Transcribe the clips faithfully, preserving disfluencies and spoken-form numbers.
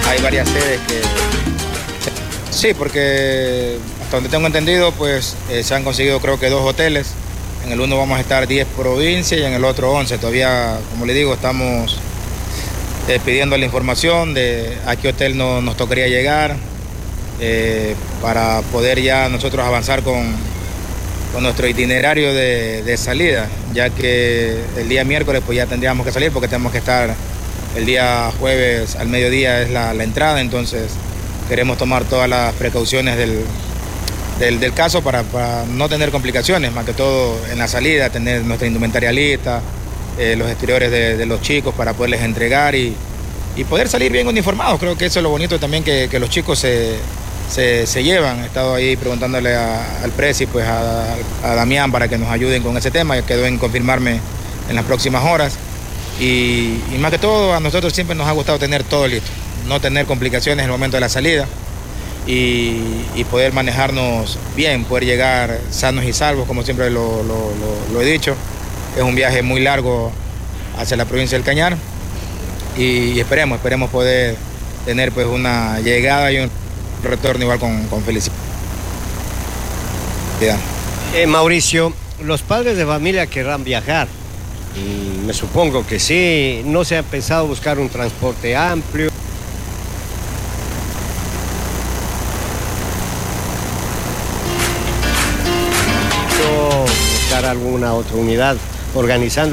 hay varias sedes que... Sí, porque hasta donde tengo entendido, pues eh, se han conseguido creo que dos hoteles. En el uno vamos a estar diez provincias y en el otro once. Todavía, como le digo, estamos eh, pidiendo la información de a qué hotel no, nos tocaría llegar eh, para poder ya nosotros avanzar con, con nuestro itinerario de, de salida, ya que el día miércoles pues ya tendríamos que salir porque tenemos que estar el día jueves al mediodía es la, la entrada, entonces queremos tomar todas las precauciones del Del, del caso para, para no tener complicaciones, más que todo en la salida, tener nuestra indumentaria lista, eh, los exteriores de, de los chicos para poderles entregar y, y poder salir bien uniformados. Creo que eso es lo bonito también que, que los chicos se, se, se llevan. He estado ahí preguntándole a, al presi, pues a, a Damián para que nos ayuden con ese tema, quedó en confirmarme en las próximas horas. Y, y más que todo a nosotros siempre nos ha gustado tener todo listo, no tener complicaciones en el momento de la salida. Y, y poder manejarnos bien, poder llegar sanos y salvos, como siempre lo, lo, lo, lo he dicho. Es un viaje muy largo hacia la provincia del Cañar y, y esperemos, esperemos poder tener pues una llegada y un retorno igual con, con felicidad. Eh, Mauricio, los padres de familia querrán viajar, y me supongo que sí. ¿No se ha pensado buscar un transporte amplio? Alguna otra unidad organizando.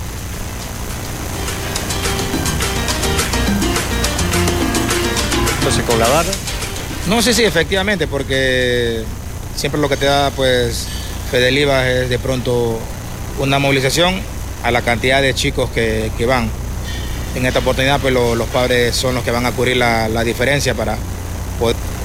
Entonces, con la barra. No sé si sí, efectivamente, porque siempre lo que te da pues Fedelivas es de pronto una movilización a la cantidad de chicos que, que van. En esta oportunidad pues lo, los padres son los que van a cubrir la, la diferencia para poder